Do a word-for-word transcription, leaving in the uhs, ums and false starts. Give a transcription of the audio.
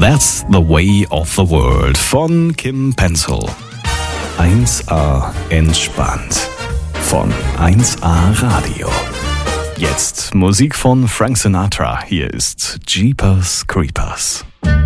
That's the Way of the World von Kim Pencil. eins A entspannt von eins A Radio. Jetzt Musik von Frank Sinatra. Hier ist Jeepers Creepers.